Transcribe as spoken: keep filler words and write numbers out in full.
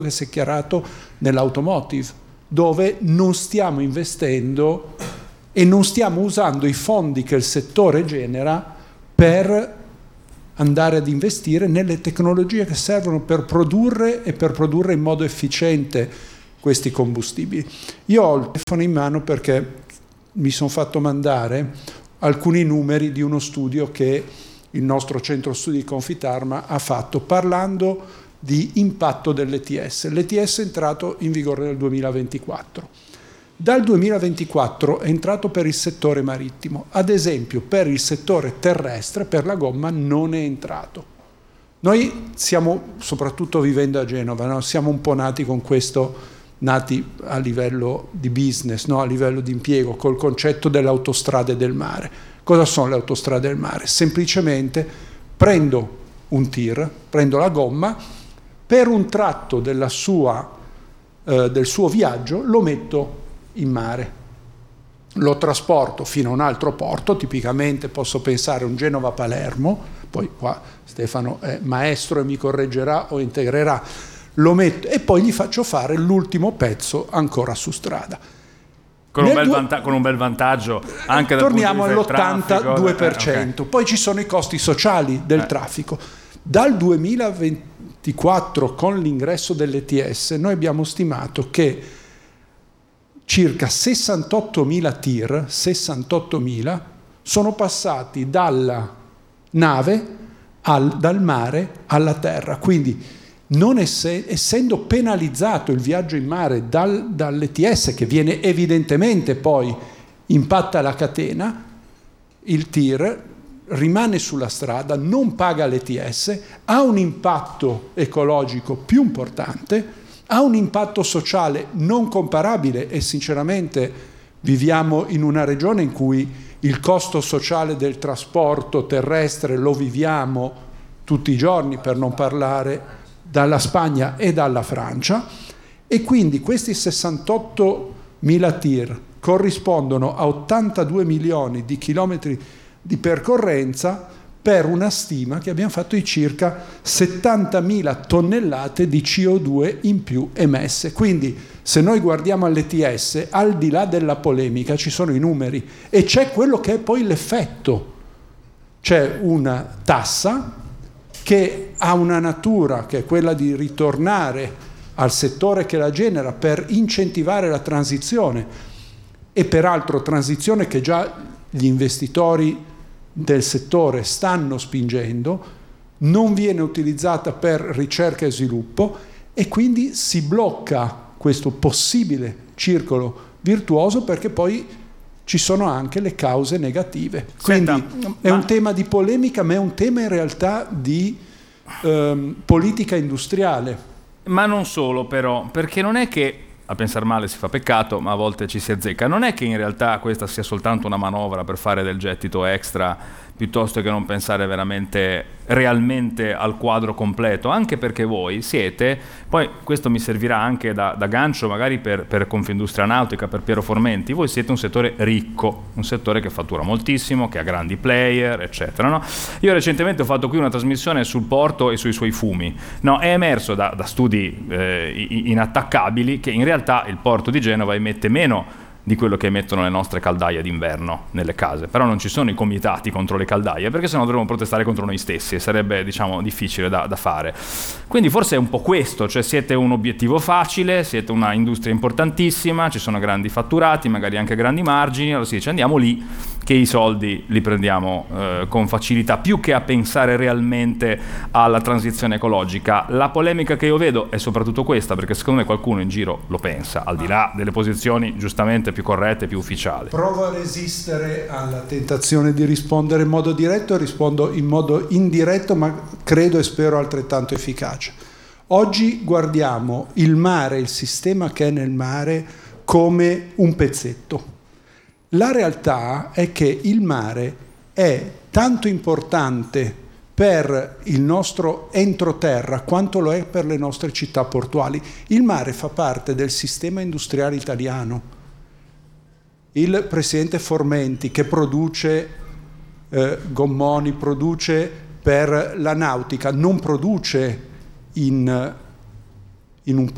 che si è chiarato nell'automotive, dove non stiamo investendo e non stiamo usando i fondi che il settore genera per andare ad investire nelle tecnologie che servono per produrre e per produrre in modo efficiente questi combustibili. Io ho il telefono in mano perché mi sono fatto mandare alcuni numeri di uno studio che il nostro centro studi di Confitarma ha fatto parlando di impatto dell'E T S. L'E T S è entrato in vigore nel duemilaventiquattro. Dal duemilaventiquattro è entrato per il settore marittimo. Ad esempio, per il settore terrestre, per la gomma, non è entrato. Noi siamo, soprattutto vivendo a Genova, no? Siamo un po' nati con questo, nati a livello di business, no? A livello di impiego, col concetto delle autostrade del mare. Cosa sono le autostrade del mare? Semplicemente prendo un tir, prendo la gomma, per un tratto della sua, eh, del suo viaggio lo metto in mare, lo trasporto fino a un altro porto, tipicamente posso pensare un Genova-Palermo, poi qua Stefano è maestro e mi correggerà o integrerà, lo metto e poi gli faccio fare l'ultimo pezzo ancora su strada. Con un, bel vanta- con un bel vantaggio anche dal punto di vista del traffico. Torniamo all'ottantadue per cento, eh, okay. Poi ci sono i costi sociali del eh. traffico. Dal duemilaventiquattro, con l'ingresso dell'E T S, noi abbiamo stimato che circa sessantottomila tir, sessantottomila, sono passati dalla nave, al, dal mare alla terra. Quindi, non esse, essendo penalizzato il viaggio in mare dal, dall'E T S, che viene evidentemente poi impatta la catena, il tir rimane sulla strada, non paga l'E T S, ha un impatto ecologico più importante, ha un impatto sociale non comparabile e sinceramente viviamo in una regione in cui il costo sociale del trasporto terrestre lo viviamo tutti i giorni, per non parlare dalla Spagna e dalla Francia, e quindi questi sessantottomila tir corrispondono a ottantadue milioni di chilometri di percorrenza per una stima che abbiamo fatto di circa settantamila tonnellate di C O due in più emesse. Quindi se noi guardiamo all'E T S, al di là della polemica ci sono i numeri e c'è quello che è poi l'effetto. C'è una tassa che ha una natura che è quella di ritornare al settore che la genera per incentivare la transizione, e peraltro transizione che già gli investitori del settore stanno spingendo, non viene utilizzata per ricerca e sviluppo e quindi si blocca questo possibile circolo virtuoso, perché poi ci sono anche le cause negative. Quindi Senta, è ma... un tema di polemica, ma è un tema in realtà di ehm, politica industriale. Ma non solo però, perché non è che a pensare male si fa peccato, ma a volte ci si azzecca. Non è che in realtà questa sia soltanto una manovra per fare del gettito extra, piuttosto che non pensare veramente, realmente al quadro completo, anche perché voi siete, poi questo mi servirà anche da, da gancio magari per, per Confindustria Nautica, per Piero Formenti, voi siete un settore ricco, un settore che fattura moltissimo, che ha grandi player, eccetera. No? Io recentemente ho fatto qui una trasmissione sul porto e sui suoi fumi. No, è emerso da, da studi eh, inattaccabili che in realtà il porto di Genova emette meno di quello che emettono le nostre caldaie d'inverno nelle case, però non ci sono i comitati contro le caldaie, perché sennò dovremmo protestare contro noi stessi e sarebbe, diciamo, difficile da, da fare. Quindi forse è un po' questo, cioè siete un obiettivo facile, siete una industria importantissima, ci sono grandi fatturati, magari anche grandi margini, allora si dice andiamo lì che i soldi li prendiamo eh, con facilità, più che a pensare realmente alla transizione ecologica. La polemica che io vedo è soprattutto questa, perché secondo me qualcuno in giro lo pensa, al di là delle posizioni giustamente più corrette, più ufficiali. Provo a resistere alla tentazione di rispondere in modo diretto, rispondo in modo indiretto, ma credo e spero altrettanto efficace. Oggi guardiamo il mare, il sistema che è nel mare, come un pezzetto. La realtà è che il mare è tanto importante per il nostro entroterra quanto lo è per le nostre città portuali. Il mare fa parte del sistema industriale italiano. Il presidente Formenti, che produce eh, gommoni, produce per la nautica, non produce in, in un